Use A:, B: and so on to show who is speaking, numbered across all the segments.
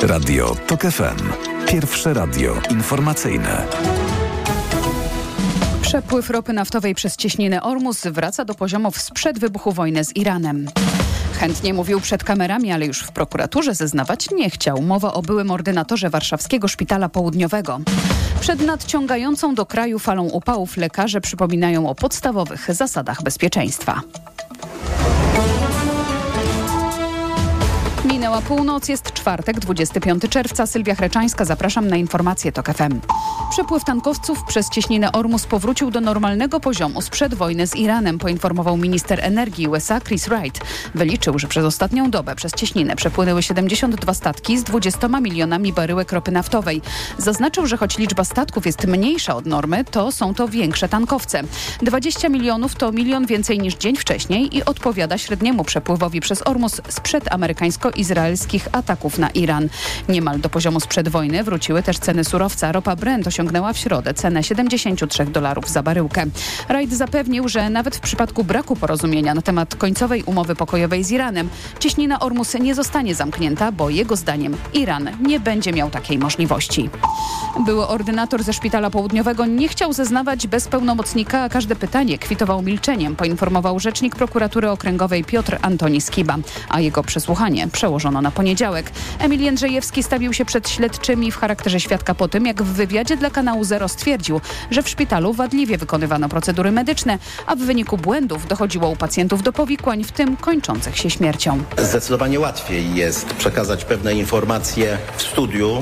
A: Radio TOK FM. Pierwsze radio informacyjne.
B: Przepływ ropy naftowej przez cieśninę Ormus wraca do poziomów sprzed wybuchu wojny z Iranem. Chętnie mówił przed kamerami, ale już w prokuraturze zeznawać nie chciał. Mowa o byłym ordynatorze warszawskiego Szpitala Południowego. Przed nadciągającą do kraju falą upałów lekarze przypominają o podstawowych zasadach bezpieczeństwa. Minęła północ, jest czwartek, 25 czerwca. Sylwia Chreczańska, zapraszam na informacje TOK FM. Przepływ tankowców przez cieśninę Ormus powrócił do normalnego poziomu sprzed wojny z Iranem, poinformował minister energii USA Chris Wright. Wyliczył, że przez ostatnią dobę przez cieśninę przepłynęły 72 statki z 20 milionami baryłek ropy naftowej. Zaznaczył, że choć liczba statków jest mniejsza od normy, to są to większe tankowce. 20 milionów to milion więcej niż dzień wcześniej i odpowiada średniemu przepływowi przez Ormus sprzed amerykańsko-izraelskich ataków na Iran. Niemal do poziomu sprzed wojny wróciły też ceny surowca. Ropa Brent osiągnęła w środę cenę $73 za baryłkę. Wright zapewnił, że nawet w przypadku braku porozumienia na temat końcowej umowy pokojowej z Iranem, cieśnina Ormus nie zostanie zamknięta, bo jego zdaniem Iran nie będzie miał takiej możliwości. Były ordynator ze Szpitala Południowego nie chciał zeznawać bez pełnomocnika, a każde pytanie kwitował milczeniem, poinformował rzecznik prokuratury okręgowej Piotr Antoni Skiba, a jego przesłuchanie przełożono na poniedziałek. Emil Jędrzejewski stawił się przed śledczymi w charakterze świadka po tym, jak w wywiadzie dla kanału Zero stwierdził, że w szpitalu wadliwie wykonywano procedury medyczne, a w wyniku błędów dochodziło u pacjentów do powikłań, w tym kończących się śmiercią.
C: Zdecydowanie łatwiej jest przekazać pewne informacje w studiu,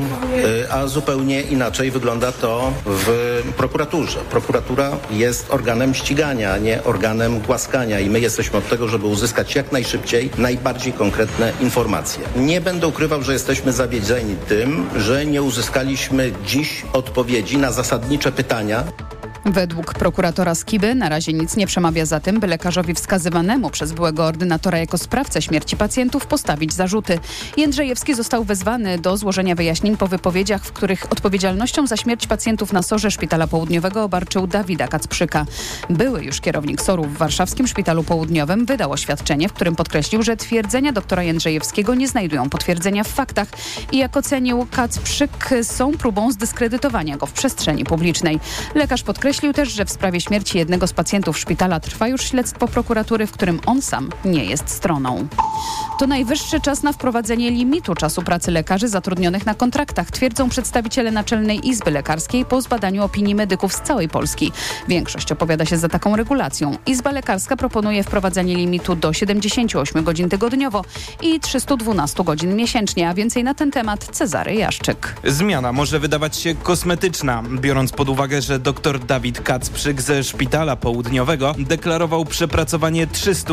C: a zupełnie inaczej wygląda to w prokuraturze. Prokuratura jest organem ścigania, a nie organem głaskania i my jesteśmy od tego, żeby uzyskać jak najszybciej najbardziej konkretne informacje. Nie będę ukrywał, że jesteśmy zawiedzieni tym, że nie uzyskaliśmy dziś odpowiedzi na zasadnicze pytania.
B: Według prokuratora Skiby na razie nic nie przemawia za tym, by lekarzowi wskazywanemu przez byłego ordynatora jako sprawcę śmierci pacjentów postawić zarzuty. Jędrzejewski został wezwany do złożenia wyjaśnień po wypowiedziach, w których odpowiedzialnością za śmierć pacjentów na SOR-ze Szpitala Południowego obarczył Dawida Kacprzyka. Były już kierownik SOR-u w warszawskim Szpitalu Południowym wydał oświadczenie, w którym podkreślił, że twierdzenia doktora Jędrzejewskiego nie znajdują potwierdzenia w faktach i jak ocenił Kacprzyk, są próbą zdyskredytowania go w przestrzeni publicznej. Lekarz podkreślił też, że w sprawie śmierci jednego z pacjentów szpitala trwa już śledztwo prokuratury, w którym on sam nie jest stroną. To najwyższy czas na wprowadzenie limitu czasu pracy lekarzy zatrudnionych na kontraktach, twierdzą przedstawiciele Naczelnej Izby Lekarskiej po zbadaniu opinii medyków z całej Polski. Większość opowiada się za taką regulacją. Izba Lekarska proponuje wprowadzenie limitu do 78 godzin tygodniowo i 312 godzin miesięcznie, a więcej na ten temat Cezary Jaszczyk.
D: Zmiana może wydawać się kosmetyczna, biorąc pod uwagę, że dr Dawid Kacprzyk ze Szpitala Południowego deklarował przepracowanie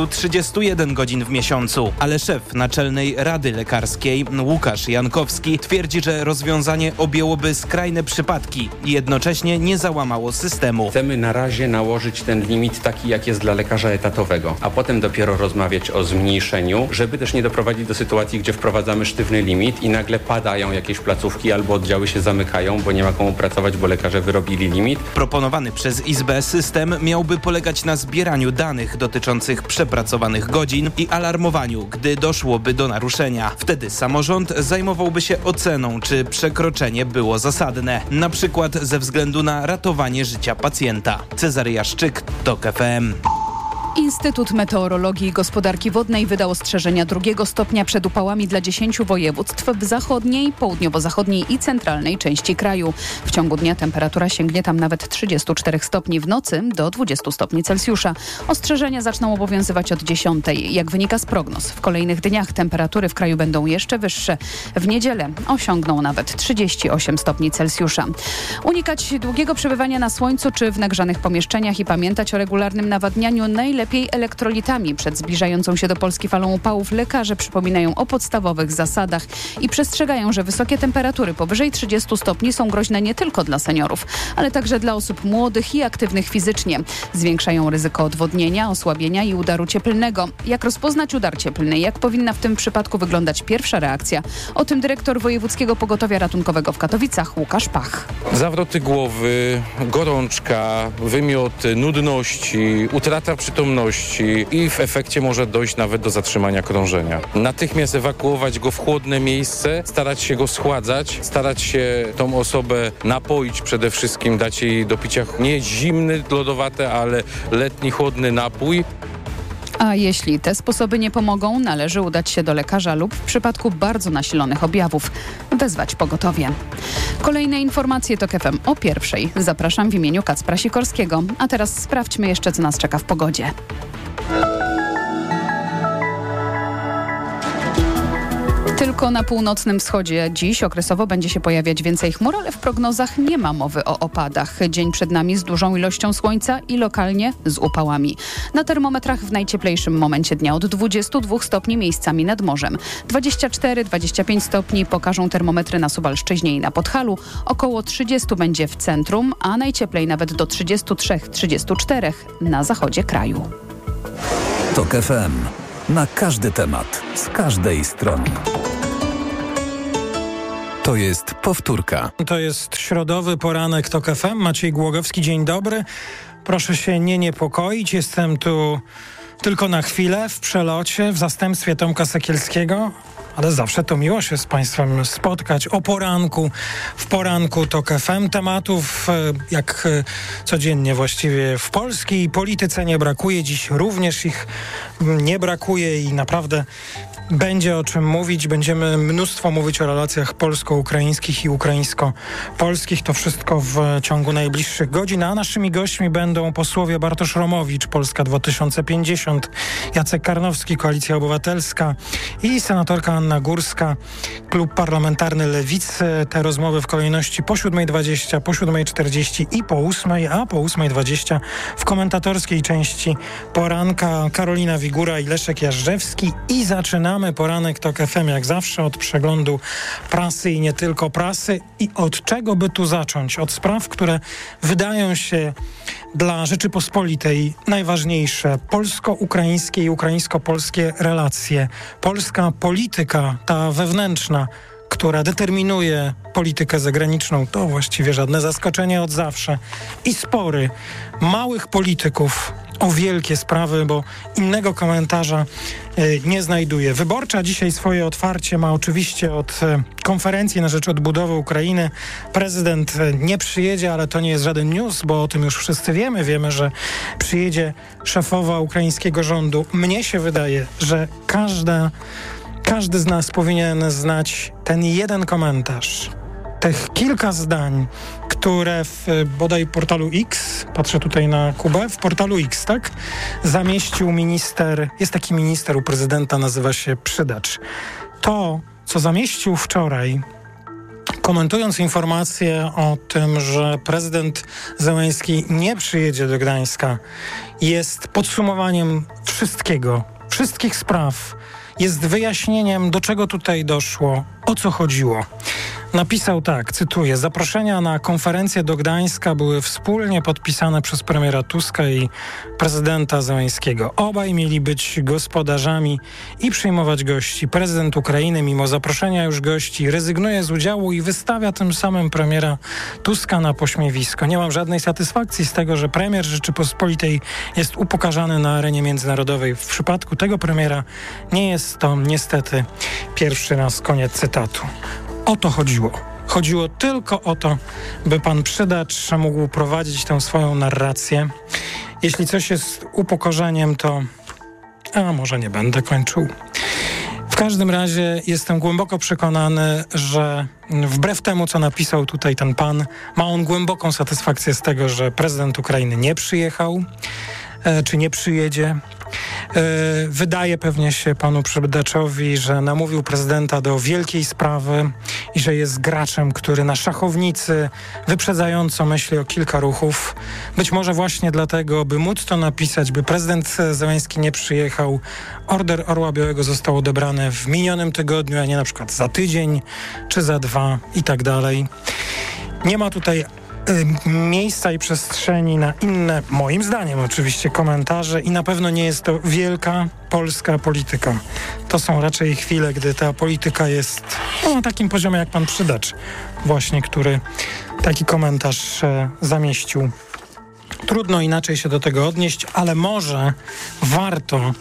D: 331 godzin w miesiącu, ale szef Naczelnej Rady Lekarskiej Łukasz Jankowski twierdzi, że rozwiązanie objęłoby skrajne przypadki i jednocześnie nie załamało systemu.
E: Chcemy na razie nałożyć ten limit taki, jak jest dla lekarza etatowego, a potem dopiero rozmawiać o zmniejszeniu, żeby też nie doprowadzić do sytuacji, gdzie wprowadzamy sztywny limit i nagle padają jakieś placówki albo oddziały się zamykają, bo nie ma komu pracować, bo lekarze wyrobili limit.
D: Proponowany przez Izbę system miałby polegać na zbieraniu danych dotyczących przepracowanych godzin i alarmowaniu, gdy doszłoby do naruszenia. Wtedy samorząd zajmowałby się oceną, czy przekroczenie było zasadne, na przykład ze względu na ratowanie życia pacjenta. Cezary Jaszczyk, TOK FM.
B: Instytut Meteorologii i Gospodarki Wodnej wydał ostrzeżenia 2. stopnia przed upałami dla 10 województw w zachodniej, południowo-zachodniej i centralnej części kraju. W ciągu dnia temperatura sięgnie tam nawet 34 stopni, w nocy do 20 stopni Celsjusza. Ostrzeżenia zaczną obowiązywać od 10. Jak wynika z prognoz, w kolejnych dniach temperatury w kraju będą jeszcze wyższe. W niedzielę osiągną nawet 38 stopni Celsjusza. Unikać długiego przebywania na słońcu czy w nagrzanych pomieszczeniach i pamiętać o regularnym nawadnianiu najlepiej elektrolitami. Przed zbliżającą się do Polski falą upałów lekarze przypominają o podstawowych zasadach i przestrzegają, że wysokie temperatury powyżej 30 stopni są groźne nie tylko dla seniorów, ale także dla osób młodych i aktywnych fizycznie. Zwiększają ryzyko odwodnienia, osłabienia i udaru cieplnego. Jak rozpoznać udar cieplny? Jak powinna w tym przypadku wyglądać pierwsza reakcja? O tym dyrektor Wojewódzkiego Pogotowia Ratunkowego w Katowicach Łukasz Pach.
F: Zawroty głowy, gorączka, wymioty, nudności, utrata przytomności nieprzytomności i w efekcie może dojść nawet do zatrzymania krążenia. Natychmiast ewakuować go w chłodne miejsce, starać się go schładzać, starać się tą osobę napoić przede wszystkim, dać jej do picia nie zimny, lodowate, ale letni, chłodny napój.
B: A jeśli te sposoby nie pomogą, należy udać się do lekarza lub w przypadku bardzo nasilonych objawów wezwać pogotowie. Kolejne informacje TOK FM o 1:00. Zapraszam w imieniu Kacpra Sikorskiego. A teraz sprawdźmy jeszcze, co nas czeka w pogodzie. Tylko na północnym wschodzie dziś okresowo będzie się pojawiać więcej chmur, ale w prognozach nie ma mowy o opadach. Dzień przed nami z dużą ilością słońca i lokalnie z upałami. Na termometrach w najcieplejszym momencie dnia od 22 stopni miejscami nad morzem. 24-25 stopni pokażą termometry na Suwalszczyźnie i na Podhalu. Około 30 będzie w centrum, a najcieplej nawet do 33-34 na zachodzie kraju.
A: TOK FM. Na każdy temat, z każdej strony. To jest powtórka.
G: To jest środowy poranek TOK FM. Maciej Głogowski, dzień dobry. Proszę się nie niepokoić. Jestem tu tylko na chwilę, w przelocie, w zastępstwie Tomka Sekielskiego. Ale zawsze to miło się z Państwem spotkać o poranku, w poranku TOK FM. Tematów jak codziennie właściwie w polskiej polityce nie brakuje. Dziś również ich nie brakuje i naprawdę będzie o czym mówić. Będziemy mnóstwo mówić o relacjach polsko-ukraińskich i ukraińsko-polskich. To wszystko w ciągu najbliższych godzin. A naszymi gośćmi będą posłowie Bartosz Romowicz, Polska 2050, Jacek Karnowski, Koalicja Obywatelska i senatorka Anna Górska, Klub Parlamentarny Lewicy. Te rozmowy w kolejności po 7:20, po 7:40 i po 8:00, a po 8:20 w komentatorskiej części poranka Karolina Wigura i Leszek Jażdżewski. I zaczynamy poranek TOK FM jak zawsze od przeglądu prasy i nie tylko prasy. I od czego by tu zacząć? Od spraw, które wydają się dla Rzeczypospolitej najważniejsze. Polsko-ukraińskie i ukraińsko-polskie relacje. Polska polityka, ta wewnętrzna, która determinuje politykę zagraniczną, to właściwie żadne zaskoczenie od zawsze. I spory małych polityków o wielkie sprawy, bo innego komentarza nie znajduję. Wyborcza dzisiaj swoje otwarcie ma oczywiście od konferencji na rzecz odbudowy Ukrainy. Prezydent nie przyjedzie, ale to nie jest żaden news, bo o tym już wszyscy wiemy. Wiemy, że przyjedzie szefowa ukraińskiego rządu. Mnie się wydaje, że każdy z nas powinien znać ten jeden komentarz. Tych kilka zdań, które w bodaj portalu X, patrzę tutaj na Kubę, w portalu X, tak? Zamieścił jest taki minister u prezydenta, nazywa się Przydacz. To, co zamieścił wczoraj, komentując informację o tym, że prezydent Zełenski nie przyjedzie do Gdańska, jest podsumowaniem wszystkich spraw, jest wyjaśnieniem, do czego tutaj doszło, o co chodziło. Napisał tak, cytuję: zaproszenia na konferencję do Gdańska były wspólnie podpisane przez premiera Tuska i prezydenta Zełenskiego. Obaj mieli być gospodarzami i przyjmować gości. Prezydent Ukrainy, mimo zaproszenia już gości, rezygnuje z udziału i wystawia tym samym premiera Tuska na pośmiewisko. Nie mam żadnej satysfakcji z tego, że premier Rzeczypospolitej jest upokarzany na arenie międzynarodowej. W przypadku tego premiera nie jest to niestety pierwszy raz. Koniec cytatu. O to chodziło. Chodziło tylko o to, by pan Przydacz mógł prowadzić tę swoją narrację. Jeśli coś jest upokorzeniem, to... może nie będę kończył. W każdym razie jestem głęboko przekonany, że wbrew temu, co napisał tutaj ten pan, ma on głęboką satysfakcję z tego, że prezydent Ukrainy nie przyjechał, czy nie przyjedzie. Wydaje pewnie się panu Przydaczowi, że namówił prezydenta do wielkiej sprawy i że jest graczem, który na szachownicy wyprzedzająco myśli o kilka ruchów. Być może właśnie dlatego, by móc to napisać, by prezydent Zełenski nie przyjechał, order Orła Białego został odebrany w minionym tygodniu, a nie na przykład za tydzień czy za 2 i tak dalej. Nie ma tutaj miejsca i przestrzeni na inne, moim zdaniem oczywiście, komentarze i na pewno nie jest to wielka polska polityka. To są raczej chwile, gdy ta polityka jest na takim poziomie jak pan Przydacz właśnie, który taki komentarz zamieścił Trudno inaczej się do tego odnieść, ale może warto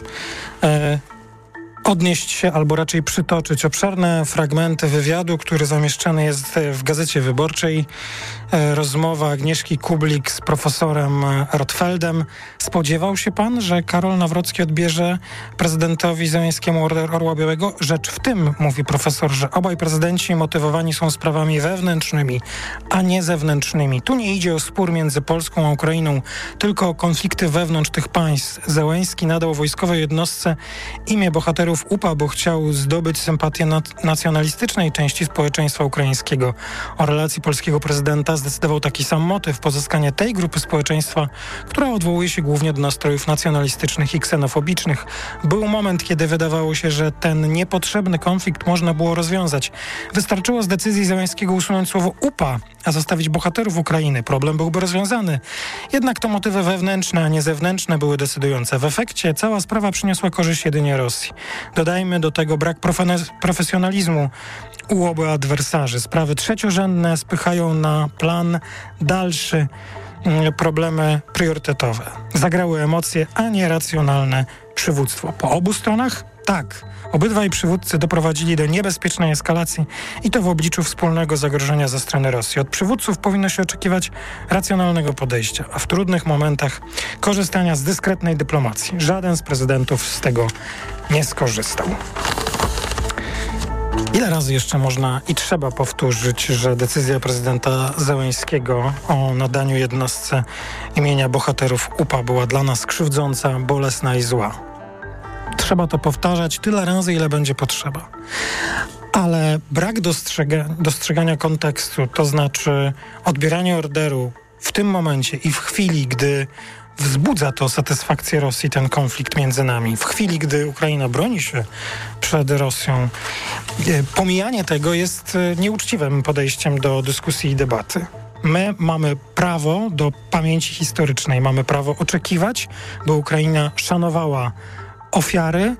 G: odnieść się, albo raczej przytoczyć obszerne fragmenty wywiadu, który zamieszczany jest w Gazecie Wyborczej. Rozmowa Agnieszki Kublik z profesorem Rotfeldem. Spodziewał się pan, że Karol Nawrocki odbierze prezydentowi Zełenskiemu Orła Białego? Rzecz w tym, mówi profesor, że obaj prezydenci motywowani są sprawami wewnętrznymi, a nie zewnętrznymi. Tu nie idzie o spór między Polską a Ukrainą, tylko o konflikty wewnątrz tych państw. Zełenski nadał wojskowej jednostce imię bohaterów UPA, bo chciał zdobyć sympatię nacjonalistycznej części społeczeństwa ukraińskiego. O relacji polskiego prezydenta zdecydował taki sam motyw, pozyskanie tej grupy społeczeństwa, która odwołuje się głównie do nastrojów nacjonalistycznych i ksenofobicznych. Był moment, kiedy wydawało się, że ten niepotrzebny konflikt można było rozwiązać. Wystarczyło z decyzji Zełenskiego usunąć słowo UPA, a zostawić bohaterów Ukrainy. Problem byłby rozwiązany. Jednak to motywy wewnętrzne, a nie zewnętrzne były decydujące. W efekcie cała sprawa przyniosła korzyść jedynie Rosji. Dodajmy do tego brak profesjonalizmu u obu adwersarzy. Sprawy trzeciorzędne spychają na plan dalszy problemy priorytetowe. Zagrały emocje, a nie racjonalne przywództwo. Po obu stronach? Tak. Obydwaj przywódcy doprowadzili do niebezpiecznej eskalacji i to w obliczu wspólnego zagrożenia ze strony Rosji. Od przywódców powinno się oczekiwać racjonalnego podejścia, a w trudnych momentach korzystania z dyskretnej dyplomacji. Żaden z prezydentów z tego nie skorzystał. Ile razy jeszcze można i trzeba powtórzyć, że decyzja prezydenta Zełenskiego o nadaniu jednostce imienia bohaterów UPA była dla nas krzywdząca, bolesna i zła? Trzeba to powtarzać tyle razy, ile będzie potrzeba. Ale brak dostrzegania kontekstu, to znaczy odbieranie orderu w tym momencie i w chwili, gdy wzbudza to satysfakcję Rosji, ten konflikt między nami, w chwili, gdy Ukraina broni się przed Rosją, pomijanie tego jest nieuczciwym podejściem do dyskusji i debaty. My mamy prawo do pamięci historycznej, mamy prawo oczekiwać, by Ukraina szanowała ofiary,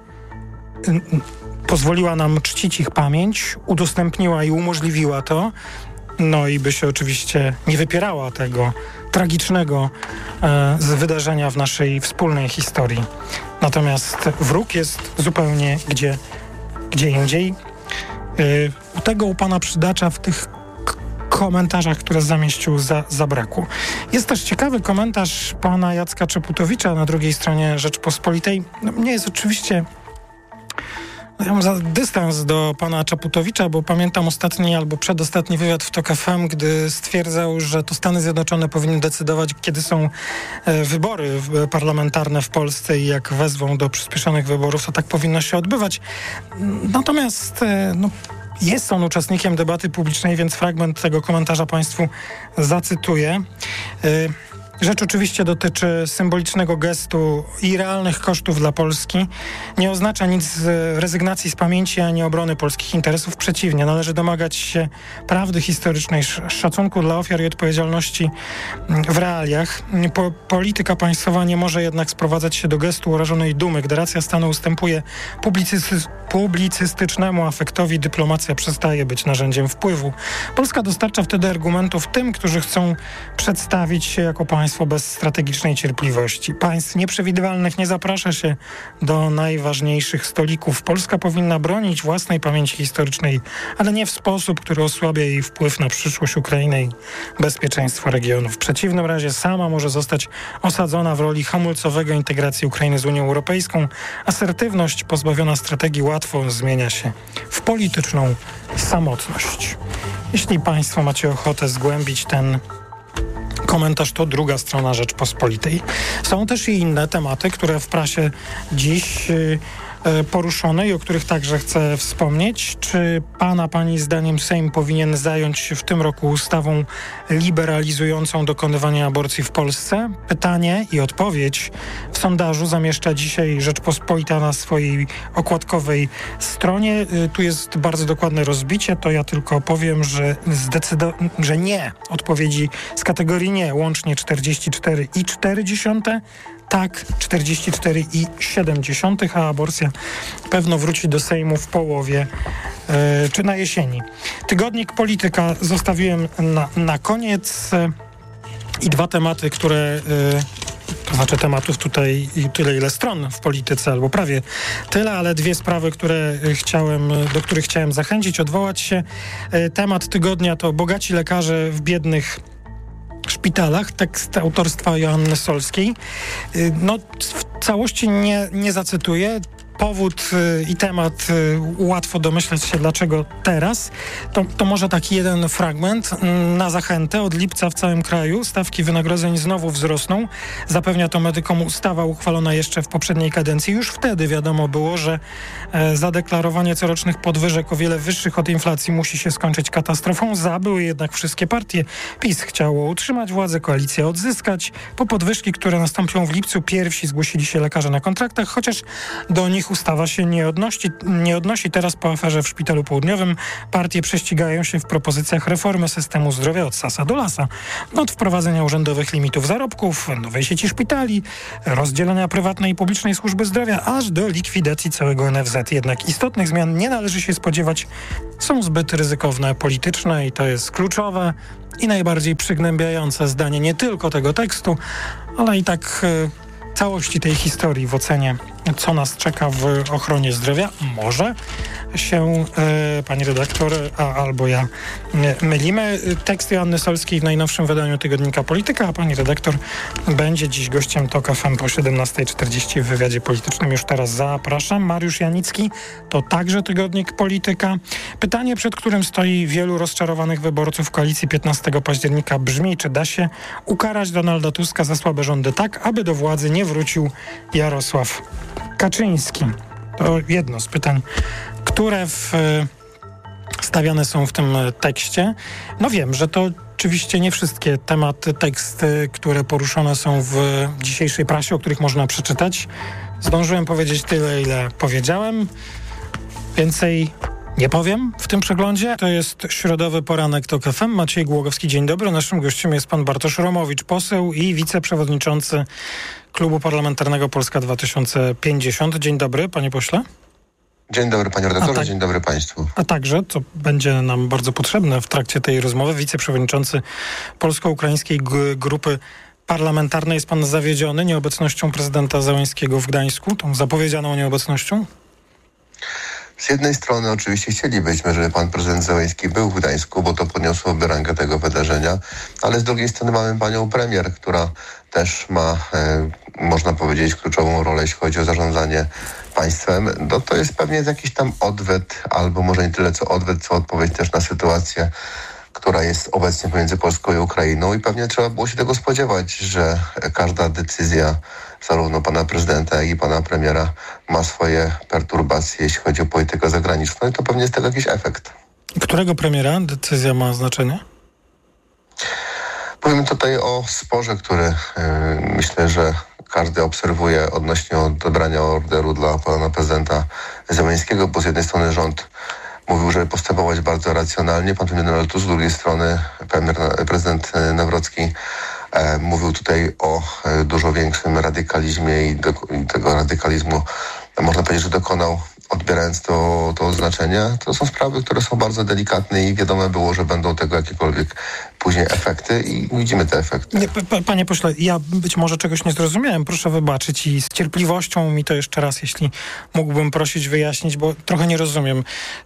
G: pozwoliła nam czcić ich pamięć, udostępniła i umożliwiła to, no i by się oczywiście nie wypierała tego tragicznego wydarzenia w naszej wspólnej historii. Natomiast wróg jest zupełnie gdzie indziej. U pana przydacza w tych komentarzach, które zamieścił, zabrakło. Jest też ciekawy komentarz pana Jacka Czaputowicza na drugiej stronie Rzeczpospolitej. Mnie jest oczywiście... Ja mam dystans do pana Czaputowicza, bo pamiętam ostatni albo przedostatni wywiad w TOK FM, gdy stwierdzał, że to Stany Zjednoczone powinny decydować, kiedy są wybory parlamentarne w Polsce i jak wezwą do przyspieszonych wyborów, to tak powinno się odbywać. Natomiast jest on uczestnikiem debaty publicznej, więc fragment tego komentarza państwu zacytuję. Rzecz oczywiście dotyczy symbolicznego gestu i realnych kosztów dla Polski. Nie oznacza nic z rezygnacji z pamięci ani obrony polskich interesów. Przeciwnie, należy domagać się prawdy historycznej, szacunku dla ofiar i odpowiedzialności w realiach. Polityka państwowa nie może jednak sprowadzać się do gestu urażonej dumy. Gdy racja stanu ustępuje publicystycznemu afektowi, dyplomacja przestaje być narzędziem wpływu. Polska dostarcza wtedy argumentów tym, którzy chcą przedstawić się jako państwo bez strategicznej cierpliwości. Państw nieprzewidywalnych nie zaprasza się do najważniejszych stolików. Polska powinna bronić własnej pamięci historycznej, ale nie w sposób, który osłabia jej wpływ na przyszłość Ukrainy i bezpieczeństwo regionu. W przeciwnym razie sama może zostać osadzona w roli hamulcowego integracji Ukrainy z Unią Europejską. Asertywność pozbawiona strategii łatwo zmienia się w polityczną samotność. Jeśli państwo macie ochotę zgłębić ten komentarz, to druga strona Rzeczpospolitej. Są też i inne tematy, które w prasie dziś poruszone i o których także chcę wspomnieć. Czy pani zdaniem Sejm powinien zająć się w tym roku ustawą liberalizującą dokonywanie aborcji w Polsce? Pytanie i odpowiedź w sondażu zamieszcza dzisiaj Rzeczpospolita na swojej okładkowej stronie. Tu jest bardzo dokładne rozbicie, to ja tylko powiem, że nie. Odpowiedzi z kategorii nie, łącznie 44,4%. Tak, 44,7%, a aborcja pewno wróci do Sejmu w połowie czy na jesieni. Tygodnik Polityka zostawiłem na koniec. I dwa tematy, które... To znaczy tematów tutaj tyle, ile stron w polityce, albo prawie tyle, ale dwie sprawy, do których chciałem zachęcić, odwołać się. Temat tygodnia to bogaci lekarze w biednych szpitalach, tekst autorstwa Joanny Solskiej. W całości nie zacytuję. Powód i temat łatwo domyśleć się, dlaczego teraz. To może taki jeden fragment na zachętę. Od lipca w całym kraju stawki wynagrodzeń znowu wzrosną. Zapewnia to medykom ustawa uchwalona jeszcze w poprzedniej kadencji. Już wtedy wiadomo było, że zadeklarowanie corocznych podwyżek o wiele wyższych od inflacji musi się skończyć katastrofą. Były jednak wszystkie partie. PiS chciało utrzymać władzę, koalicję odzyskać. Po podwyżki, które nastąpią w lipcu, pierwsi zgłosili się lekarze na kontraktach, chociaż do nich ustawa się nie odnosi. Teraz po aferze w Szpitalu Południowym partie prześcigają się w propozycjach reformy systemu zdrowia od sasa do lasa. Od wprowadzenia urzędowych limitów zarobków, nowej sieci szpitali, rozdzielenia prywatnej i publicznej służby zdrowia, aż do likwidacji całego NFZ. Jednak istotnych zmian nie należy się spodziewać. Są zbyt ryzykowne, polityczne i to jest kluczowe i najbardziej przygnębiające zdanie nie tylko tego tekstu, ale i tak całości tej historii w ocenie, co nas czeka w ochronie zdrowia. Może się pani redaktor albo ja mylimy. Tekst Joanny Solskiej w najnowszym wydaniu tygodnika Polityka, a pani redaktor będzie dziś gościem TOK FM po 17:40 w wywiadzie politycznym. Już teraz zapraszam. Mariusz Janicki, to także tygodnik Polityka. Pytanie, przed którym stoi wielu rozczarowanych wyborców koalicji 15 października brzmi, czy da się ukarać Donalda Tuska za słabe rządy tak, aby do władzy nie wrócił Jarosław Kaczyński. To jedno z pytań, które stawiane są w tym tekście. Wiem, że to oczywiście nie wszystkie teksty, które poruszone są w dzisiejszej prasie, o których można przeczytać. Zdążyłem powiedzieć tyle, ile powiedziałem. Więcej nie powiem w tym przeglądzie. To jest środowy poranek TOK FM. Maciej Głogowski, dzień dobry. Naszym gościem jest pan Bartosz Romowicz, poseł i wiceprzewodniczący Klubu Parlamentarnego Polska 2050. Dzień dobry, panie pośle.
H: Dzień dobry, panie redaktorze, dzień dobry państwu.
G: A także, co będzie nam bardzo potrzebne w trakcie tej rozmowy, wiceprzewodniczący Polsko-Ukraińskiej Grupy Parlamentarnej. Jest pan zawiedziony nieobecnością prezydenta Zełenskiego w Gdańsku, tą zapowiedzianą nieobecnością?
H: Z jednej strony oczywiście chcielibyśmy, żeby pan prezydent Zełenski był w Gdańsku, bo to podniosłoby rangę tego wydarzenia, ale z drugiej strony mamy panią premier, która też ma, można powiedzieć, kluczową rolę, jeśli chodzi o zarządzanie państwem. To jest pewnie jakiś tam odwet, albo może nie tyle co odwet, co odpowiedź też na sytuację, która jest obecnie pomiędzy Polską i Ukrainą i pewnie trzeba było się tego spodziewać, że każda decyzja zarówno pana prezydenta, jak i pana premiera ma swoje perturbacje, jeśli chodzi o politykę zagraniczną i to pewnie jest tego jakiś efekt.
G: Którego premiera decyzja ma znaczenie?
H: Powiem tutaj o sporze, który myślę, że każdy obserwuje odnośnie odebrania orderu dla pana prezydenta Zełenskiego, bo z jednej strony rząd mówił, żeby postępować bardzo racjonalnie. Pan premier Donald Tusk, z drugiej strony prezydent Nawrocki mówił tutaj o dużo większym radykalizmie i tego radykalizmu można powiedzieć, że dokonał, odbierając to oznaczenia. To są sprawy, które są bardzo delikatne i wiadomo było, że będą tego jakiekolwiek później efekty i widzimy te efekty.
G: Panie pośle, ja być może czegoś nie zrozumiałem. Proszę wybaczyć i z cierpliwością mi to jeszcze raz, jeśli mógłbym prosić wyjaśnić, bo trochę nie rozumiem.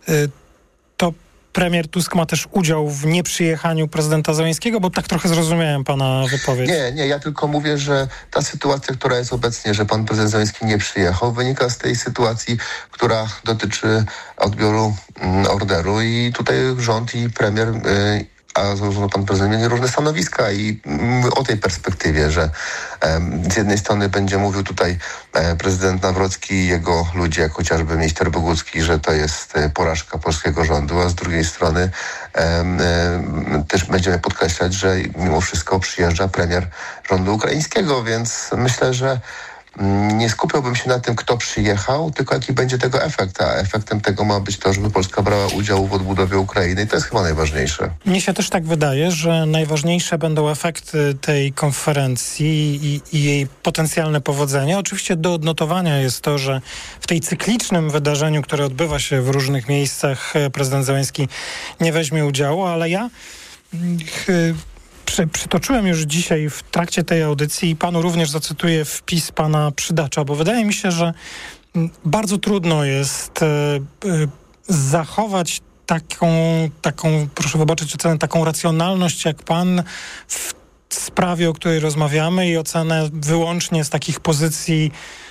G: To premier Tusk ma też udział w nieprzyjechaniu prezydenta Zełenskiego, bo tak trochę zrozumiałem pana wypowiedź.
H: Nie, ja tylko mówię, że ta sytuacja, która jest obecnie, że pan prezydent Zełenski nie przyjechał, wynika z tej sytuacji, która dotyczy odbioru orderu i tutaj rząd i premier a zarówno pan prezydent mieli różne stanowiska i o tej perspektywie, że z jednej strony będzie mówił tutaj prezydent Nawrocki i jego ludzie, jak chociażby minister Bogucki, że to jest porażka polskiego rządu, a z drugiej strony też będziemy podkreślać, że mimo wszystko przyjeżdża premier rządu ukraińskiego, więc myślę, że nie skupiałbym się na tym, kto przyjechał, tylko jaki będzie tego efekt. A efektem tego ma być to, żeby Polska brała udział w odbudowie Ukrainy i to jest chyba najważniejsze.
G: Mnie się też tak wydaje, że najważniejsze będą efekty tej konferencji i jej potencjalne powodzenie. Oczywiście do odnotowania jest to, że w tej cyklicznym wydarzeniu, które odbywa się w różnych miejscach, prezydent Zełenski nie weźmie udziału, ale ja przytoczyłem już dzisiaj w trakcie tej audycji i panu również zacytuję wpis pana Przydacza, bo wydaje mi się, że bardzo trudno jest zachować taką, proszę wybaczyć ocenę, taką racjonalność jak pan w sprawie, o której rozmawiamy i ocenę wyłącznie z takich pozycji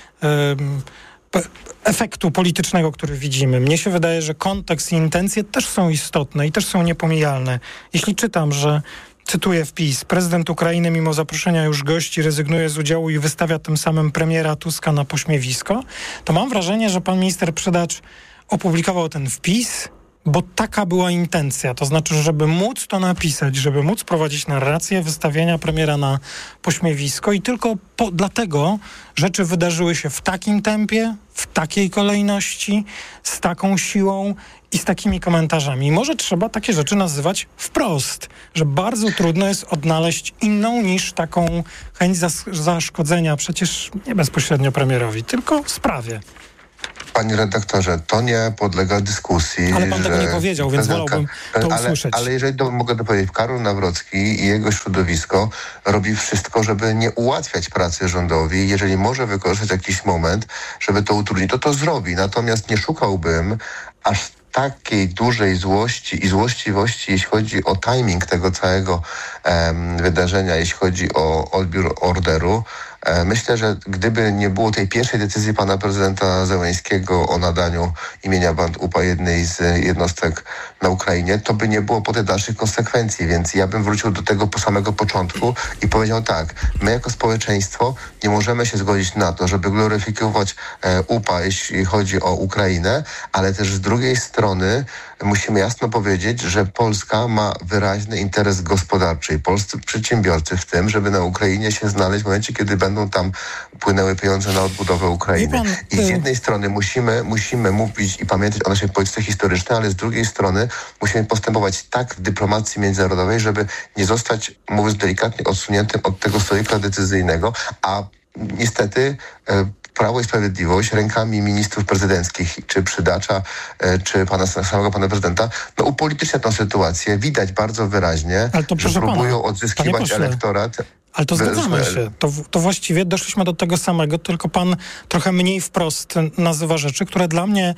G: efektu politycznego, który widzimy. Mnie się wydaje, że kontekst i intencje też są istotne i też są niepomijalne. Jeśli czytam, że, cytuję wpis, prezydent Ukrainy mimo zaproszenia już gości rezygnuje z udziału i wystawia tym samym premiera Tuska na pośmiewisko, to mam wrażenie, że pan minister Przydacz opublikował ten wpis, bo taka była intencja. To znaczy, żeby móc to napisać, żeby móc prowadzić narrację wystawienia premiera na pośmiewisko i tylko dlatego rzeczy wydarzyły się w takim tempie, w takiej kolejności, z taką siłą i z takimi komentarzami. I może trzeba takie rzeczy nazywać wprost, że bardzo trudno jest odnaleźć inną niż taką chęć zaszkodzenia przecież nie bezpośrednio premierowi, tylko sprawie.
H: Panie redaktorze, to nie podlega dyskusji.
G: Ale pan tego nie powiedział, więc wolałbym to usłyszeć.
H: Ale jeżeli mogę dopowiedzieć, Karol Nawrocki i jego środowisko robi wszystko, żeby nie ułatwiać pracy rządowi. Jeżeli może wykorzystać jakiś moment, żeby to utrudnić, to zrobi. Natomiast nie szukałbym aż takiej dużej złości i złośliwości, jeśli chodzi o timing tego całego wydarzenia, jeśli chodzi o odbiór orderu. Myślę, że gdyby nie było tej pierwszej decyzji pana prezydenta Zełenskiego o nadaniu imienia Band UPA jednej z jednostek na Ukrainie, to by nie było potem dalszych konsekwencji, więc ja bym wrócił do tego po samego początku i powiedział tak, my jako społeczeństwo nie możemy się zgodzić na to, żeby gloryfikować UPA, jeśli chodzi o Ukrainę, ale też z drugiej strony musimy jasno powiedzieć, że Polska ma wyraźny interes gospodarczy i polscy przedsiębiorcy w tym, żeby na Ukrainie się znaleźć w momencie, kiedy będą tam płynęły pieniądze na odbudowę Ukrainy. I z jednej strony musimy mówić i pamiętać o naszej polityce historycznej, ale z drugiej strony musimy postępować tak w dyplomacji międzynarodowej, żeby nie zostać, mówiąc delikatnie, odsuniętym od tego stolika decyzyjnego, a niestety Prawo i Sprawiedliwość rękami ministrów prezydenckich, czy Przydacza, czy samego pana prezydenta, upolitycznia tę sytuację. Widać bardzo wyraźnie, że próbują odzyskiwać elektorat.
G: Ale to zgadzamy się. To właściwie doszliśmy do tego samego, tylko pan trochę mniej wprost nazywa rzeczy, które dla mnie,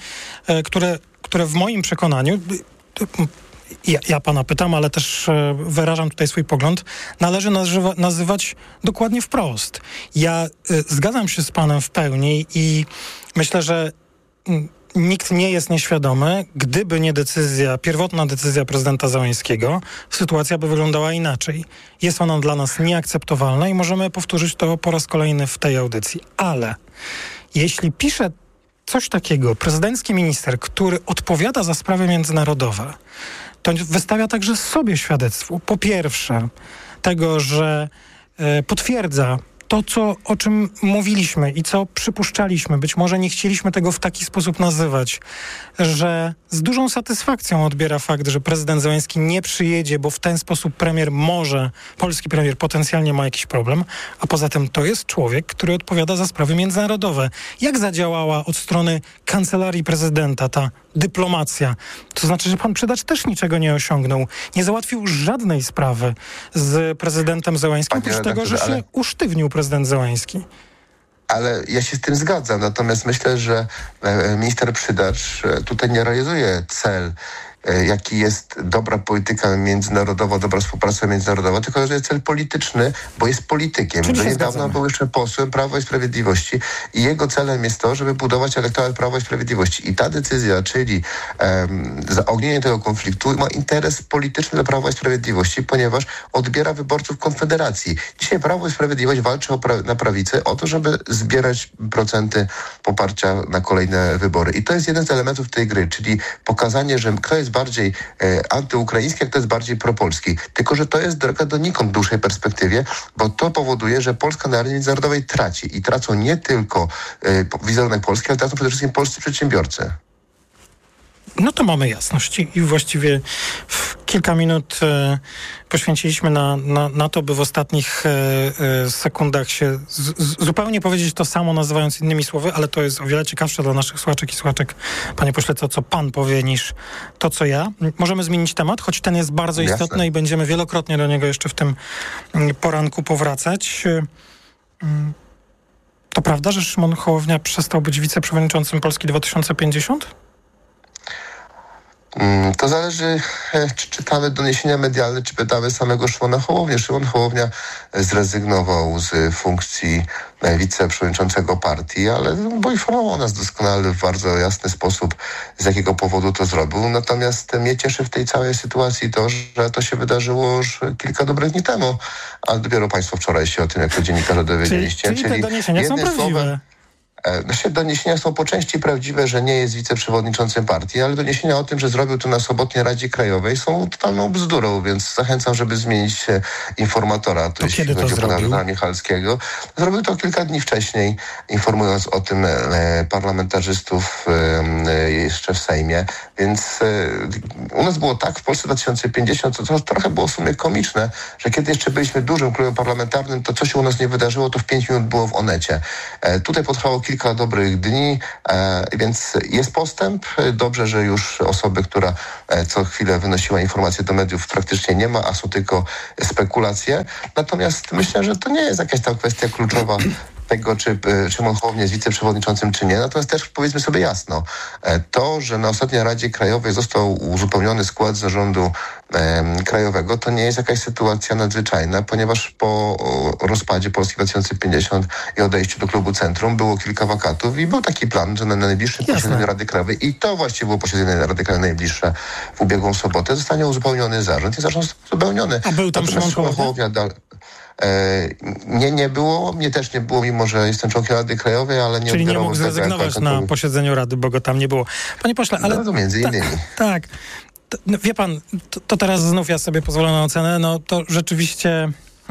G: które w moim przekonaniu, ja pana pytam, ale też wyrażam tutaj swój pogląd, należy nazywać dokładnie wprost. Ja zgadzam się z panem w pełni i myślę, że nikt nie jest nieświadomy, gdyby nie pierwotna decyzja prezydenta Zełenskiego, sytuacja by wyglądała inaczej. Jest ona dla nas nieakceptowalna i możemy powtórzyć to po raz kolejny w tej audycji. Ale jeśli pisze coś takiego prezydencki minister, który odpowiada za sprawy międzynarodowe, to wystawia także sobie świadectwo. Po pierwsze, tego, że potwierdza to, o czym mówiliśmy i co przypuszczaliśmy, być może nie chcieliśmy tego w taki sposób nazywać, że z dużą satysfakcją odbiera fakt, że prezydent Zełenski nie przyjedzie, bo w ten sposób polski premier potencjalnie ma jakiś problem, a poza tym to jest człowiek, który odpowiada za sprawy międzynarodowe. Jak zadziałała od strony kancelarii prezydenta ta dyplomacja? To znaczy, że pan Przydacz też niczego nie osiągnął. Nie załatwił żadnej sprawy z prezydentem Zełenskim, oprócz tego, że się usztywnił prezydent Zełenski.
H: Ale ja się z tym zgadzam. Natomiast myślę, że minister Przydacz tutaj nie realizuje cel, jaki jest dobra polityka międzynarodowa, dobra współpraca międzynarodowa, tylko że jest cel polityczny, bo jest politykiem. Do niedawna był jeszcze posłem Prawa i Sprawiedliwości i jego celem jest to, żeby budować elektorat Prawa i Sprawiedliwości. I ta decyzja, czyli zaognienie tego konfliktu, ma interes polityczny dla Prawa i Sprawiedliwości, ponieważ odbiera wyborców Konfederacji. Dzisiaj Prawo i Sprawiedliwość walczy na prawicę o to, żeby zbierać procenty poparcia na kolejne wybory. I to jest jeden z elementów tej gry, czyli pokazanie, że kto jest bardziej antyukraiński, a kto jest bardziej propolski. Tylko że to jest droga donikąd w dłuższej perspektywie, bo to powoduje, że Polska na arenie międzynarodowej traci. I tracą nie tylko wizerunek Polski, ale tracą przede wszystkim polscy przedsiębiorcy.
G: No to mamy jasność i właściwie w Kilka minut poświęciliśmy na to, by w ostatnich sekundach się zupełnie powiedzieć to samo, nazywając innymi słowy, ale to jest o wiele ciekawsze dla naszych słuchaczek i słuchaczek, panie pośle, co pan powie, niż to, co ja. Możemy zmienić temat, choć ten jest bardzo istotny i będziemy wielokrotnie do niego jeszcze w tym poranku powracać. To prawda, że Szymon Hołownia przestał być wiceprzewodniczącym Polski 2050?
H: To zależy, czy czytamy doniesienia medialne, czy pytamy samego Szymona Hołownię. Szymon Hołownia zrezygnował z funkcji wiceprzewodniczącego partii, ale poinformował nas doskonale w bardzo jasny sposób, z jakiego powodu to zrobił. Natomiast mnie cieszy w tej całej sytuacji to, że to się wydarzyło już kilka dobrych dni temu, a dopiero państwo wczoraj się o tym jako dziennikarze dowiedzieliście.
G: Czyli te doniesienia są prawdziwe.
H: Doniesienia są po części prawdziwe, że nie jest wiceprzewodniczącym partii, ale doniesienia o tym, że zrobił to na sobotniej Radzie Krajowej, są totalną bzdurą, więc zachęcam, żeby zmienić informatora. To jeśli chodzi o pana Rafała Michalskiego. Zrobił to kilka dni wcześniej, informując o tym parlamentarzystów jeszcze w Sejmie. Więc u nas było tak w Polsce 2050, to trochę było w sumie komiczne, że kiedy jeszcze byliśmy dużym klubem parlamentarnym, to co się u nas nie wydarzyło, to w 5 minut było w Onecie. Tutaj potrwało kilka dobrych dni, więc jest postęp. Dobrze, że już osoby, która co chwilę wynosiła informacje do mediów, praktycznie nie ma, a są tylko spekulacje. Natomiast myślę, że to nie jest jakaś tam kwestia kluczowa tego, czy Szymon Hołownia jest wiceprzewodniczącym, czy nie. Natomiast też powiedzmy sobie jasno, to, że na ostatniej Radzie Krajowej został uzupełniony skład zarządu krajowego, to nie jest jakaś sytuacja nadzwyczajna, ponieważ po rozpadzie Polski 2050 i odejściu do klubu Centrum było kilka wakatów i był taki plan, że na najbliższym posiedzeniu Rady Krajowej, i to właściwie było posiedzenie Rady Krajowej najbliższe w ubiegłą sobotę, zostanie uzupełniony zarząd i zarząd został uzupełniony.
G: A był tam Szymon Hołownia?
H: Nie było. Mnie też nie było, mimo że jestem członkiem Rady Krajowej, ale nie
G: Czyli nie mógł zrezygnować na posiedzeniu Rady, bo go tam nie było. Panie pośle, ale...
H: No, między innymi.
G: Tak. No, wie pan, to teraz znów ja sobie pozwolę na ocenę, no to rzeczywiście...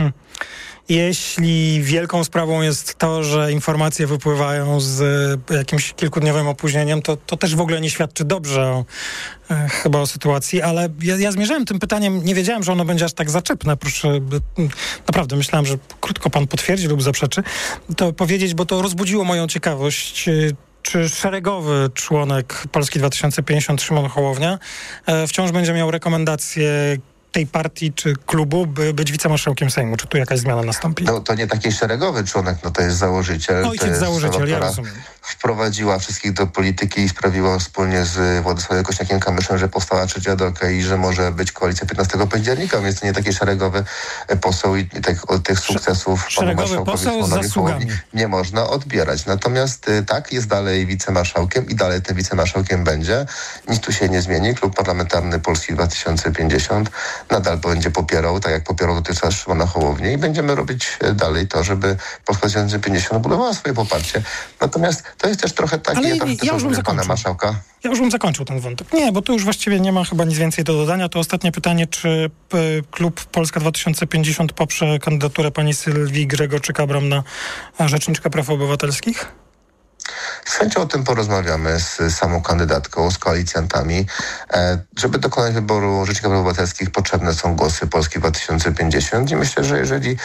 G: Jeśli wielką sprawą jest to, że informacje wypływają z jakimś kilkudniowym opóźnieniem, to też w ogóle nie świadczy dobrze chyba o sytuacji, ale ja zmierzałem tym pytaniem, nie wiedziałem, że ono będzie aż tak zaczepne. Proszę, naprawdę myślałem, że krótko pan potwierdzi lub zaprzeczy, to powiedzieć, bo to rozbudziło moją ciekawość. Czy szeregowy członek Polski 2050 Szymon Hołownia wciąż będzie miał rekomendacje tej partii czy klubu, by być wicemarszałkiem Sejmu? Czy tu jakaś zmiana nastąpi?
H: No to nie taki szeregowy członek, no to jest założyciel.
G: Ojciec założyciel, ja rozumiem.
H: Wprowadziła wszystkich do polityki i sprawiła wspólnie z Władysławem Kosiniakiem-Kamyszem, że powstała trzecia droga i że może być koalicja 15 października, więc to nie taki szeregowy poseł i tych sukcesów panu marszałkowi Hołowni nie można odbierać. Natomiast tak, jest dalej wicemarszałkiem i dalej tym wicemarszałkiem będzie. Nic tu się nie zmieni. Klub Parlamentarny Polski 2050 nadal będzie popierał, tak jak popierał dotychczas Szymona Hołownię, i będziemy robić dalej to, żeby Polska 2050 budowała swoje poparcie. Natomiast to jest też trochę takie... pana marszałka.
G: Ja już bym zakończył ten wątek. Nie, bo tu już właściwie nie ma chyba nic więcej do dodania. To ostatnie pytanie, czy klub Polska 2050 poprze kandydaturę pani Sylwii Grzegorczyk-Abram na rzeczniczkę praw obywatelskich?
H: Z chęcią o tym porozmawiamy z samą kandydatką, z koalicjantami. Żeby dokonać wyboru rzecznika praw obywatelskich, potrzebne są głosy Polski 2050 i myślę, że jeżeli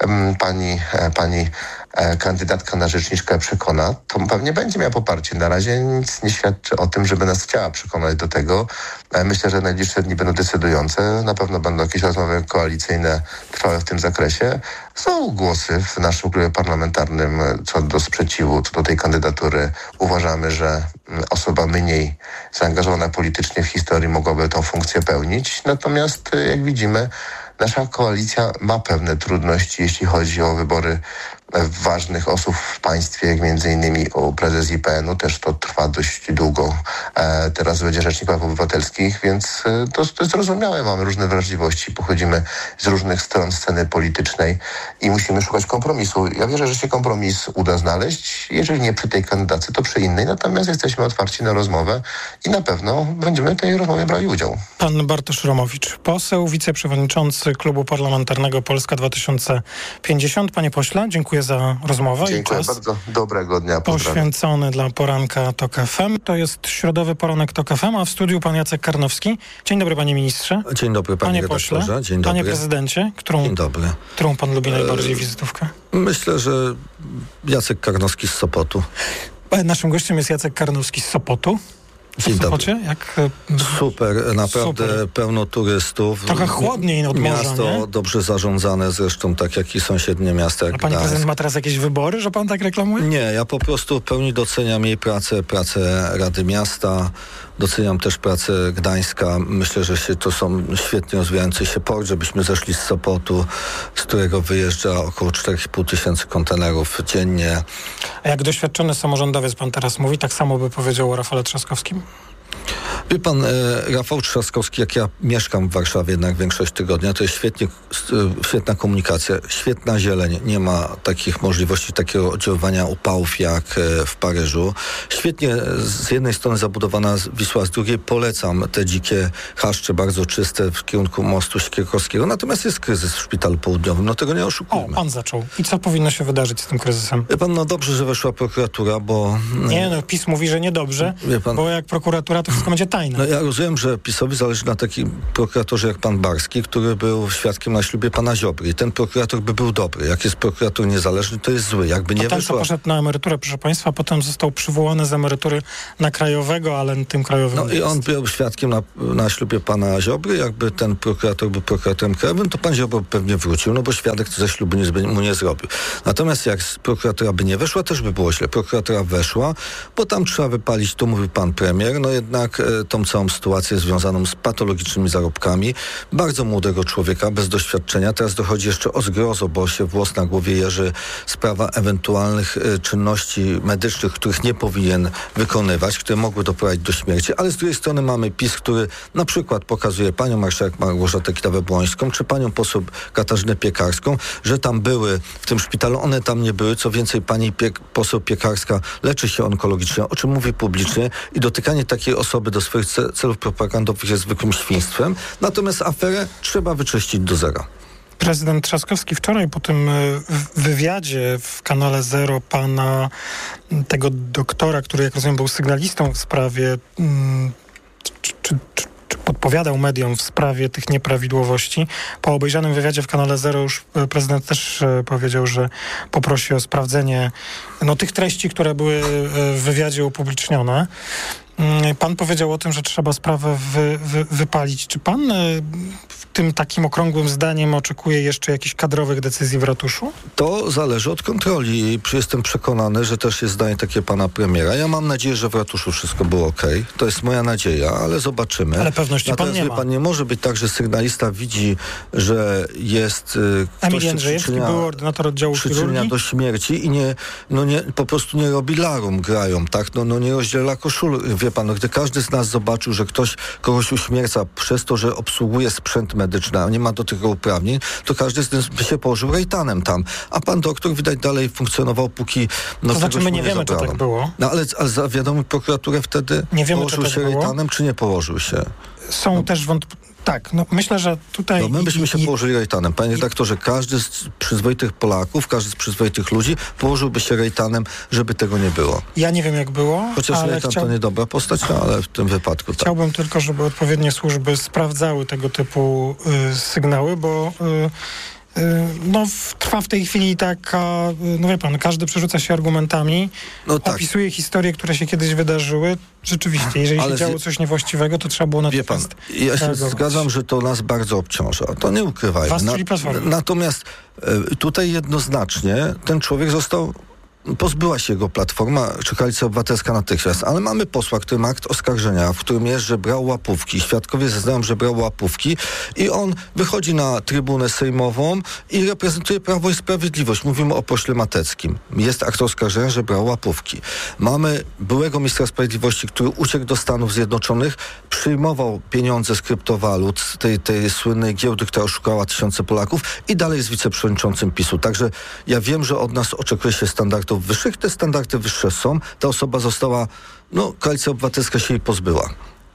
H: pani kandydatka na rzeczniczkę przekona, to pewnie będzie miała poparcie. Na razie nic nie świadczy o tym, żeby nas chciała przekonać do tego. Myślę, że najbliższe dni będą decydujące. Na pewno będą jakieś rozmowy koalicyjne trwałe w tym zakresie. Są głosy w naszym klubie parlamentarnym co do sprzeciwu, co do tej kandydatury. Uważamy, że osoba mniej zaangażowana politycznie w historii mogłaby tę funkcję pełnić. Natomiast, jak widzimy, nasza koalicja ma pewne trudności, jeśli chodzi o wybory ważnych osób w państwie, jak między innymi o prezes IPN-u. Też to trwa dość długo. Teraz będzie rzecznik praw obywatelskich, więc to jest zrozumiałe. Mamy różne wrażliwości, pochodzimy z różnych stron sceny politycznej i musimy szukać kompromisu. Ja wierzę, że się kompromis uda znaleźć. Jeżeli nie przy tej kandydacie, to przy innej. Natomiast jesteśmy otwarci na rozmowę i na pewno będziemy w tej rozmowie brali udział.
G: Pan Bartosz Romowicz, poseł, wiceprzewodniczący Klubu Parlamentarnego Polska 2050. Panie pośle, dziękuję dziękuję za rozmowę.
H: Dziękuję
G: i czas
H: bardzo. Dobrego dnia. Pozdrawiam.
G: poświęcony dla poranka TOK FM. To jest środowy poranek TOK FM, a w studiu pan Jacek Karnowski. Dzień dobry, panie ministrze.
I: Dzień dobry, panie
G: pośle.
I: Dzień dobry.
G: Panie prezydencie,
I: Dzień dobry.
G: którą pan lubi najbardziej wizytówkę?
I: Myślę, że Jacek Karnowski z Sopotu.
G: Naszym gościem jest Jacek Karnowski z Sopotu.
I: Dzień dobry. Super, naprawdę super. Pełno turystów.
G: Trochę chłodniej od morza,
I: miasto
G: nie?
I: dobrze zarządzane, zresztą tak jak i sąsiednie miasta. Jak
G: a pani prezydent ma teraz jakieś wybory, że pan tak reklamuje?
I: Nie, ja po prostu w pełni doceniam jej pracę Rady Miasta. Doceniam też pracę Gdańska. Myślę, że to są świetnie rozwijający się port, żebyśmy zeszli z Sopotu, z którego wyjeżdża około 4,5 tysięcy kontenerów dziennie.
G: A jak doświadczony samorządowiec pan teraz mówi, tak samo by powiedział o Rafale Trzaskowskim?
I: Wie pan, Rafał Trzaskowski, jak ja mieszkam w Warszawie jednak większość tygodnia, to jest świetna komunikacja, świetna zieleń. Nie ma takich możliwości, takiego oddziaływania upałów jak w Paryżu. Świetnie z jednej strony zabudowana Wisła, z drugiej polecam te dzikie chaszcze, bardzo czyste w kierunku mostu Siekierkowskiego. Natomiast jest kryzys w Szpitalu Południowym, no tego nie oszukujmy.
G: O, pan zaczął. I co powinno się wydarzyć z tym kryzysem?
I: Wie pan, no dobrze, że weszła prokuratura, bo...
G: Nie, no PiS mówi, że niedobrze, bo jak prokuratura to wszystko będzie tajne.
I: No ja rozumiem, że PiS-owi zależy na takim prokuratorze jak pan Barski, który był świadkiem na ślubie pana Ziobry. I ten prokurator by był dobry. Jak jest prokurator niezależny, to jest zły. Jakby nie
G: ten,
I: wyszła...
G: co poszedł na emeryturę, proszę państwa, potem został przywołany z emerytury na krajowego, ale tym krajowym
I: No i on był świadkiem na ślubie pana Ziobry. Jakby ten prokurator był prokuratorem krajowym, to pan Ziobro pewnie wrócił, no bo świadek ze ślubu mu nie zrobił. Natomiast jak prokuratora by nie weszła, też by było źle. Prokuratora weszła, bo tam trzeba wypalić, to mówił pan premier, no jednak tą całą sytuację związaną z patologicznymi zarobkami bardzo młodego człowieka, bez doświadczenia. Teraz dochodzi jeszcze o zgrozo, bo się włos na głowie jeży, sprawa ewentualnych czynności medycznych, których nie powinien wykonywać, które mogły doprowadzić do śmierci, ale z drugiej strony mamy PiS, który na przykład pokazuje panią marszałek Małgorzatę Kidawę-Błońską, czy panią poseł Katarzynę Piekarską, że tam były w tym szpitalu, one tam nie były. Co więcej, pani poseł Piekarska leczy się onkologicznie, o czym mówi publicznie, i dotykanie takiej osoby do swoich celów propagandowych jest zwykłym świństwem. Natomiast aferę trzeba wyczyścić do zera.
G: Prezydent Trzaskowski wczoraj po tym wywiadzie w kanale Zero pana tego doktora, który jak rozumiem był sygnalistą w sprawie czy podpowiadał mediom w sprawie tych nieprawidłowości. Po obejrzanym wywiadzie w kanale Zero już prezydent też powiedział, że poprosi o sprawdzenie tych treści, które były w wywiadzie upublicznione. Pan powiedział o tym, że trzeba sprawę wypalić. Czy pan tym takim okrągłym zdaniem oczekuje jeszcze jakichś kadrowych decyzji w ratuszu?
I: To zależy od kontroli. Jestem przekonany, że też jest zdanie takie pana premiera. Ja mam nadzieję, że w ratuszu wszystko było okej. To jest moja nadzieja, ale zobaczymy.
G: Ale pewności pan nie ma.
I: Pan nie może być tak, że sygnalista widzi, że jest
G: Emil Jędrzejewski był ordynator oddziału chirurgii
I: do śmierci i po prostu nie robi larum, grają, tak? Nie rozdziela koszul. Wie pan, gdy każdy z nas zobaczył, że ktoś kogoś uśmierca przez to, że obsługuje sprzęt medyczny, a nie ma do tego uprawnień, to każdy z nas by się położył rejtanem tam. A pan doktor widać dalej funkcjonował, póki...
G: To znaczy my nie wiemy, czy tak było.
I: No ale zawiadomił prokuraturę wtedy,
G: nie wiemy,
I: położył się rejtanem, czy nie położył się?
G: Są też Tak, myślę, że tutaj...
I: my byśmy się położyli rejtanem. Panie redaktorze, każdy z przyzwoitych Polaków, każdy z przyzwoitych ludzi położyłby się rejtanem, żeby tego nie było.
G: Ja nie wiem, jak było,
I: chociaż rejtan to niedobra postać, ale w tym wypadku
G: Chciałbym tylko, żeby odpowiednie służby sprawdzały tego typu sygnały, bo... trwa w tej chwili taka, wie pan, każdy przerzuca się argumentami, opisuje historie, które się kiedyś wydarzyły. Rzeczywiście, jeżeli się działo coś niewłaściwego, to trzeba było natychmiast
I: ja się zgadzam, że to nas bardzo obciąża. To nie ukrywajmy.
G: Was, czyli Platformę.
I: Natomiast tutaj jednoznacznie ten człowiek pozbyła się jego Platforma czy Koalicja Obywatelska natychmiast, ale mamy posła, który ma akt oskarżenia, w którym jest, że brał łapówki. Świadkowie zeznają, że brał łapówki i on wychodzi na trybunę sejmową i reprezentuje Prawo i Sprawiedliwość. Mówimy o pośle Mateckim. Jest akt oskarżenia, że brał łapówki. Mamy byłego ministra sprawiedliwości, który uciekł do Stanów Zjednoczonych, przyjmował pieniądze z kryptowalut, z tej słynnej giełdy, która oszukała tysiące Polaków i dalej jest wiceprzewodniczącym PiS-u. Także ja wiem, że od nas oczekuje się standardów wyższych. Te standardy wyższe są. Ta osoba została, Koalicja Obywatelska się jej pozbyła.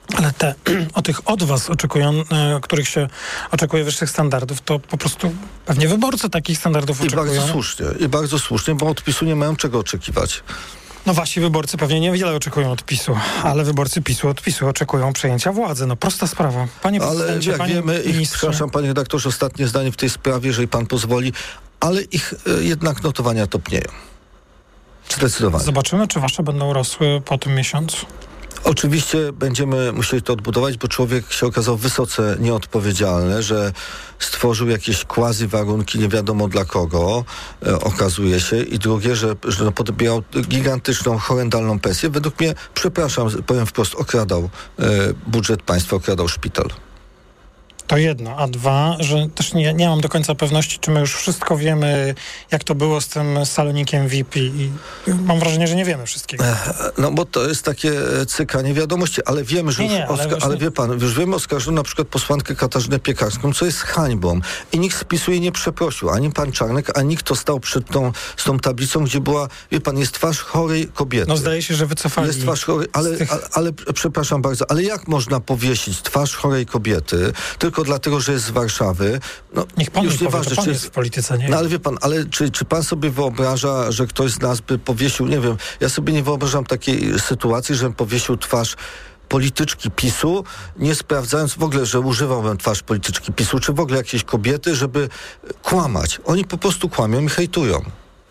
G: Ale o tych od was których się oczekuje wyższych standardów, to po prostu pewnie wyborcy takich standardów oczekują.
I: I bardzo słusznie, bo od PiS-u nie mają czego oczekiwać.
G: No wasi wyborcy pewnie niewiele oczekują od PiS-u, ale wyborcy PiS-u od PiS-u oczekują przejęcia władzy. No prosta sprawa. Panie prezydencie,
I: jak wiemy, przepraszam panie redaktorze, ostatnie zdanie w tej sprawie, jeżeli pan pozwoli, ale ich jednak notowania topnieją. Zdecydowanie.
G: Zobaczymy, czy wasze będą rosły po tym miesiącu.
I: Oczywiście będziemy musieli to odbudować, bo człowiek się okazał wysoce nieodpowiedzialny, że stworzył jakieś quasi-warunki, nie wiadomo dla kogo, okazuje się. I drugie, że podbierał gigantyczną, horrendalną pensję. Według mnie, powiem wprost, okradał budżet państwa, okradał szpital.
G: To jedno, a dwa, że też nie mam do końca pewności, czy my już wszystko wiemy, jak to było z tym salonikiem VIP i mam wrażenie, że nie wiemy wszystkiego.
I: No bo to jest takie cykanie wiadomości, ale wiemy, że ale wie pan, już wiemy, oskarżono na przykład posłankę Katarzynę Piekarską, co jest hańbą. I nikt z PiS-u jej nie przeprosił. Ani pan Czarnek, ani nikt, kto stał przed z tą tablicą, gdzie była, wie pan, jest twarz chorej kobiety.
G: No zdaje się, że wycofali.
I: Jest twarz chorej, ale przepraszam bardzo, ale jak można powiesić twarz chorej kobiety, tylko dlatego, że jest z Warszawy. No,
G: niech pan już nieważne, pan jest w polityce, nie?
I: No ale wie pan, czy pan sobie wyobraża, że ktoś z nas by powiesił, nie wiem, ja sobie nie wyobrażam takiej sytuacji, żebym powiesił twarz polityczki PiS-u, nie sprawdzając w ogóle, że używałbym twarz polityczki PiS-u, czy w ogóle jakiejś kobiety, żeby kłamać. Oni po prostu kłamią i hejtują.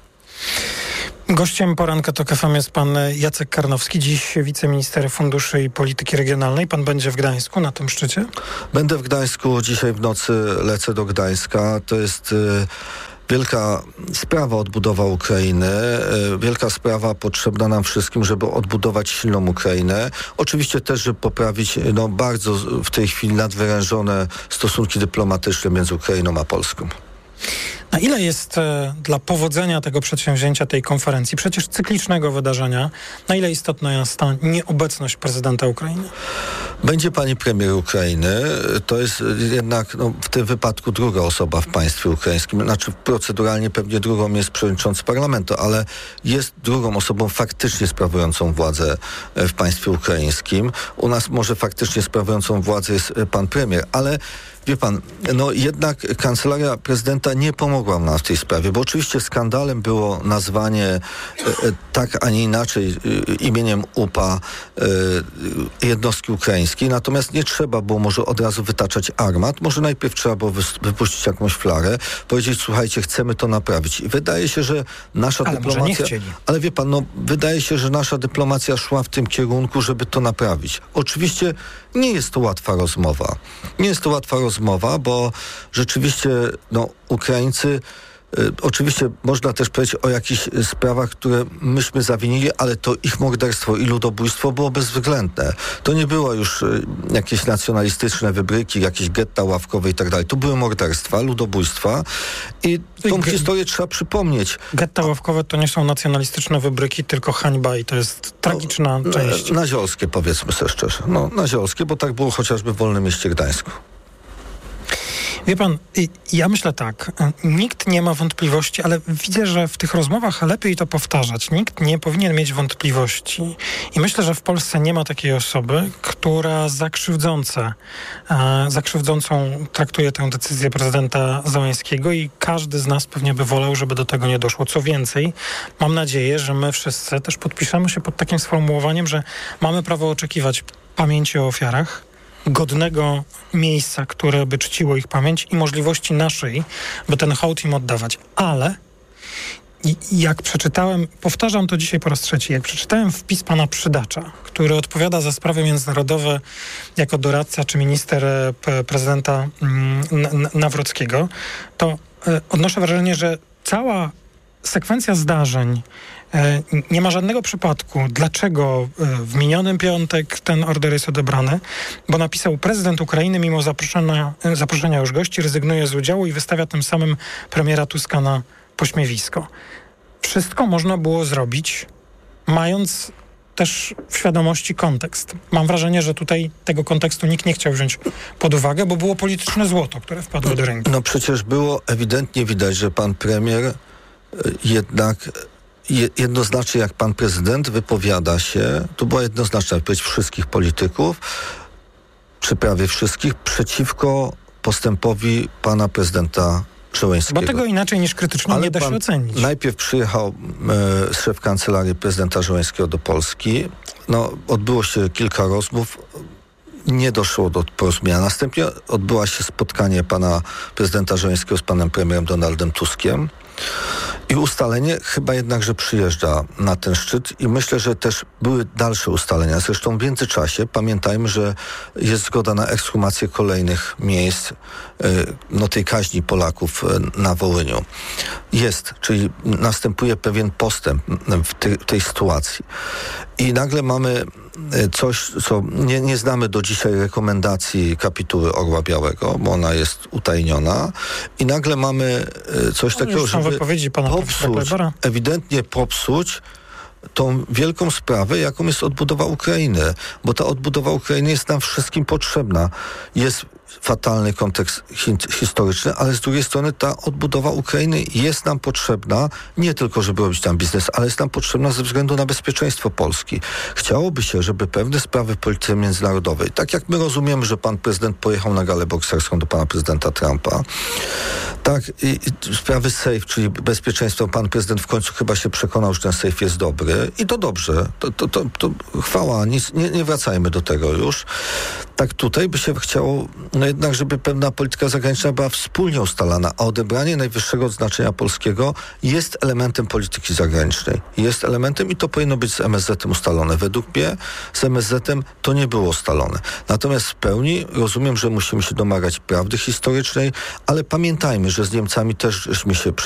G: Gościem poranka TOK FM jest pan Jacek Karnowski, dziś wiceminister funduszy i polityki regionalnej. Pan będzie w Gdańsku na tym szczycie?
I: Będę w Gdańsku, dzisiaj w nocy lecę do Gdańska. To jest wielka sprawa odbudowa Ukrainy, wielka sprawa potrzebna nam wszystkim, żeby odbudować silną Ukrainę. Oczywiście też, żeby poprawić bardzo w tej chwili nadwyrężone stosunki dyplomatyczne między Ukrainą a Polską.
G: Na ile jest dla powodzenia tego przedsięwzięcia, tej konferencji, przecież cyklicznego wydarzenia, na ile istotna jest ta nieobecność prezydenta Ukrainy?
I: Będzie pani premier Ukrainy. To jest jednak w tym wypadku druga osoba w państwie ukraińskim. Znaczy proceduralnie pewnie drugą jest przewodniczący parlamentu, ale jest drugą osobą faktycznie sprawującą władzę w państwie ukraińskim. U nas może faktycznie sprawującą władzę jest pan premier, ale wie pan, jednak kancelaria prezydenta nie pomogła nam w tej sprawie, bo oczywiście skandalem było nazwanie tak, a nie inaczej imieniem UPA jednostki ukraińskiej, natomiast nie trzeba było może od razu wytaczać armat, może najpierw trzeba było wypuścić jakąś flarę, powiedzieć, słuchajcie, chcemy to naprawić. I wydaje się, że nasza dyplomacja...
G: Może nie chcieli.
I: Ale wie pan, wydaje się, że nasza dyplomacja szła w tym kierunku, żeby to naprawić. Oczywiście nie jest to łatwa rozmowa. Nie jest to łatwa rozmowa, bo rzeczywiście Ukraińcy, oczywiście można też powiedzieć o jakichś sprawach, które myśmy zawinili, ale to ich morderstwo i ludobójstwo było bezwzględne. To nie było już jakieś nacjonalistyczne wybryki, jakieś getta ławkowe i tak dalej. To były morderstwa, ludobójstwa i tą historię trzeba przypomnieć.
G: Getta ławkowe to nie są nacjonalistyczne wybryki, tylko hańba i to jest tragiczna część.
I: Naziolskie, powiedzmy sobie szczerze. Naziolskie, bo tak było chociażby w Wolnym Mieście Gdańsku.
G: Wie pan, ja myślę tak, nikt nie ma wątpliwości, ale widzę, że w tych rozmowach lepiej to powtarzać. Nikt nie powinien mieć wątpliwości. I myślę, że w Polsce nie ma takiej osoby, która zakrzywdzącą traktuje tę decyzję prezydenta Zełenskiego i każdy z nas pewnie by wolał, żeby do tego nie doszło. Co więcej, mam nadzieję, że my wszyscy też podpiszemy się pod takim sformułowaniem, że mamy prawo oczekiwać pamięci o ofiarach, godnego miejsca, które by czciło ich pamięć i możliwości naszej, by ten hołd im oddawać. Ale jak przeczytałem, powtarzam to dzisiaj po raz trzeci, jak przeczytałem wpis pana Przydacza, który odpowiada za sprawy międzynarodowe jako doradca czy minister prezydenta Nawrockiego, to odnoszę wrażenie, że cała sekwencja zdarzeń nie ma żadnego przypadku, dlaczego w minionym piątek ten order jest odebrany, bo napisał: prezydent Ukrainy mimo zaproszenia już gości rezygnuje z udziału i wystawia tym samym premiera Tuska na pośmiewisko. Wszystko można było zrobić, mając też w świadomości kontekst. Mam wrażenie, że tutaj tego kontekstu nikt nie chciał wziąć pod uwagę, bo było polityczne złoto, które wpadło do ręki.
I: Przecież było ewidentnie widać, że pan premier jednak jednoznacznie jak pan prezydent wypowiada się, to była jednoznaczna wypowiedź wszystkich polityków, czy prawie wszystkich, przeciwko postępowi pana prezydenta Zełenskiego.
G: Bo tego inaczej niż krytycznie nie da się ocenić.
I: Najpierw przyjechał szef kancelarii prezydenta Zełenskiego do Polski. Odbyło się kilka rozmów. Nie doszło do porozumienia. Następnie odbyło się spotkanie pana prezydenta Zełenskiego z panem premierem Donaldem Tuskiem i ustalenie chyba jednak, że przyjeżdża na ten szczyt i myślę, że też były dalsze ustalenia. Zresztą w międzyczasie pamiętajmy, że jest zgoda na ekshumację kolejnych miejsc tej kaźni Polaków na Wołyniu. Czyli następuje pewien postęp w tej sytuacji. I nagle mamy coś, co nie znamy do dzisiaj rekomendacji kapituły Orła Białego, bo ona jest utajniona. I nagle mamy coś takiego, żeby ewidentnie popsuć tą wielką sprawę, jaką jest odbudowa Ukrainy. Bo ta odbudowa Ukrainy jest nam wszystkim potrzebna. Jest fatalny kontekst historyczny, ale z drugiej strony ta odbudowa Ukrainy jest nam potrzebna nie tylko, żeby robić tam biznes, ale jest nam potrzebna ze względu na bezpieczeństwo Polski. Chciałoby się, żeby pewne sprawy w polityce międzynarodowej, tak jak my rozumiemy, że pan prezydent pojechał na galę bokserską do pana prezydenta Trumpa, tak i sprawy safe, czyli bezpieczeństwo, pan prezydent w końcu chyba się przekonał, że ten safe jest dobry i to dobrze. To chwała, nie wracajmy do tego już. Tak tutaj by się chciało jednak, żeby pewna polityka zagraniczna była wspólnie ustalana, a odebranie najwyższego znaczenia polskiego jest elementem polityki zagranicznej. Jest elementem i to powinno być z MSZ-em ustalone. Według mnie z MSZ-em to nie było ustalone. Natomiast w pełni rozumiem, że musimy się domagać prawdy historycznej, ale pamiętajmy, że z Niemcami też żeśmy się